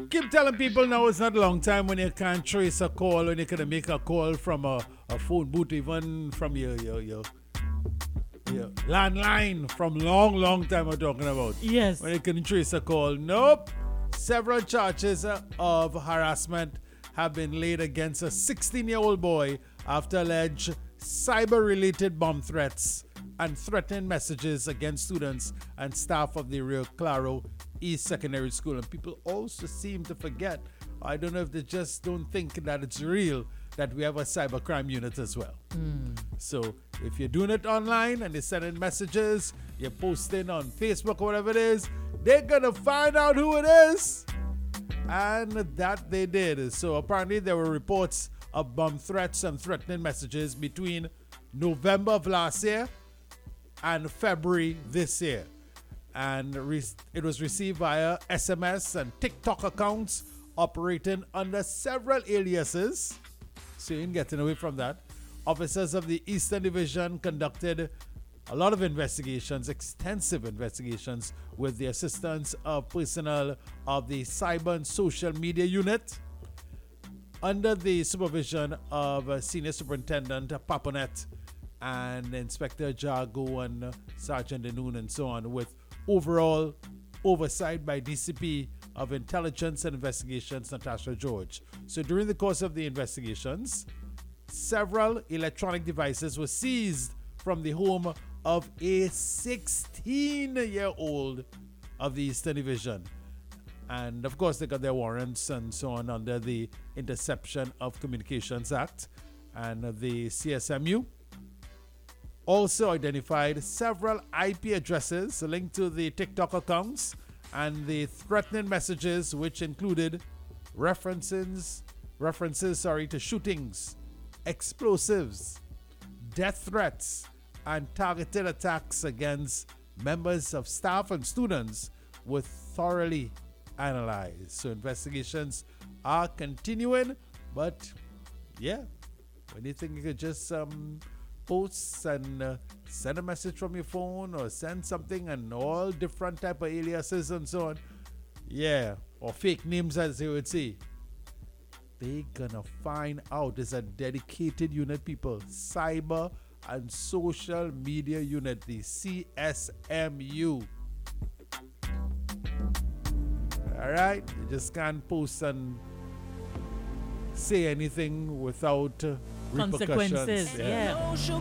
Keep telling people now it's not a long time when you can't trace a call, when you can make a call from a phone booth, even from your landline from long time I'm talking about. Yes. When you can trace a call. Nope. Several charges of harassment have been laid against a 16-year-old boy after alleged cyber-related bomb threats and threatening messages against students and staff of the Rio Claro East Secondary School. And people also seem to forget, I don't know if they just don't think that it's real, that we have a cybercrime unit as well. So if you're doing it online and you're sending messages, you're posting on Facebook or whatever it is, they're going to find out who it is. And that they did. So apparently there were reports of bomb threats and threatening messages between November of last year and February this year. And it was received via SMS and TikTok accounts operating under several aliases. So you ain't getting away from that. Officers of the Eastern Division conducted a lot of investigations, extensive investigations, with the assistance of personnel of the Cyber and Social Media Unit under the supervision of Senior Superintendent Paponet and Inspector Jago and Sergeant Denoon and so on, with overall oversight by DCP of Intelligence and Investigations, Natasha George. So during the course of the investigations, several electronic devices were seized from the home of a 16-year-old of the Eastern Division. And of course, they got their warrants and so on under the Interception of Communications Act. And the CSMU also identified several IP addresses linked to the TikTok accounts and the threatening messages, which included references to shootings, explosives, death threats, and targeted attacks against members of staff and students were thoroughly analyzed. So investigations are continuing, but yeah, when you think you could just post and send a message from your phone or send something and all different type of aliases and so on, yeah, or fake names as they would say, they gonna find out. There's a dedicated unit, people, Cyber and Social Media Unit, the CSMU. All right, you just can't post and say anything without repercussions. Consequences, yeah.